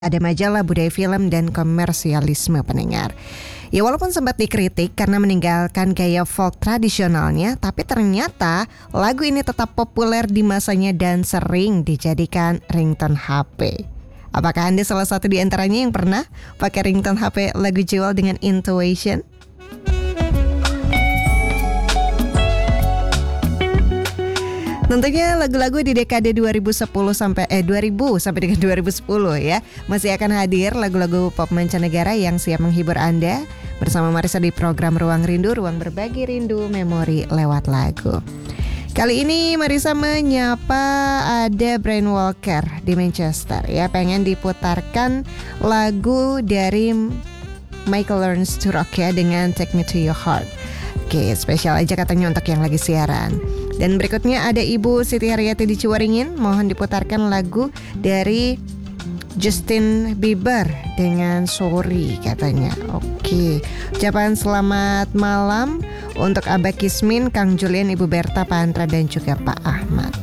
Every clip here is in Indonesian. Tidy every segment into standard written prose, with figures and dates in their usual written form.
ada majalah budaya film dan komersialisme pendengar. Ya walaupun sempat dikritik karena meninggalkan gaya folk tradisionalnya, tapi ternyata lagu ini tetap populer di masanya dan sering dijadikan ringtone HP. Apakah Anda salah satu di antaranya yang pernah pakai ringtone HP lagu Jewel dengan Intuition? Tentunya lagu-lagu di dekade 2000 sampai dengan 2010 ya masih akan hadir lagu-lagu pop mancanegara yang siap menghibur Anda bersama Marissa di program Ruang Rindu, ruang berbagi rindu memori lewat lagu. Kali ini Marissa menyapa ada Brian Walker di Manchester ya, pengen diputarkan lagu dari Michael Learns to Rock ya dengan Take Me to Your Heart. Oke, spesial aja katanya untuk yang lagi siaran. Dan berikutnya ada Ibu Siti Haryati di Ciwaringin, mohon diputarkan lagu dari Justin Bieber dengan Sorry katanya. Oke, ucapan selamat malam untuk Abah Kismin, Kang Julian, Ibu Berta, Pak Andra dan juga Pak Ahmad.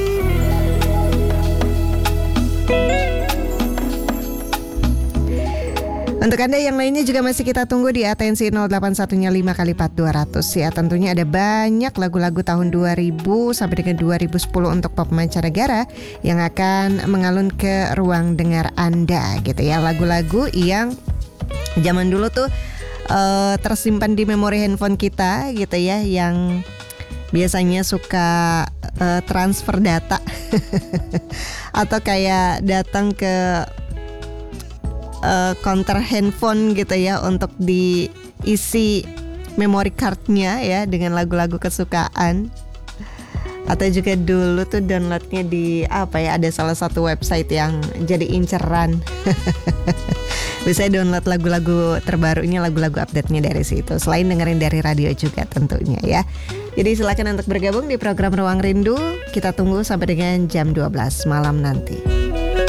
Untuk Anda yang lainnya juga masih kita tunggu di atensi 081-nya 5x4200 ya. Tentunya ada banyak lagu-lagu tahun 2000 sampai dengan 2010 untuk pop mancanegara yang akan mengalun ke ruang dengar Anda gitu ya. Lagu-lagu yang zaman dulu tuh tersimpan di memori handphone kita gitu ya, yang biasanya suka transfer data atau kayak datang ke counter handphone gitu ya untuk diisi memory cardnya ya dengan lagu-lagu kesukaan. Atau juga dulu tuh downloadnya di ada salah satu website yang jadi inceran. Bisa download lagu-lagu terbarunya, lagu-lagu update-nya dari situ. Selain dengerin dari radio juga tentunya ya. Jadi silakan untuk bergabung di program Ruang Rindu. Kita tunggu sampai dengan jam 12 malam nanti.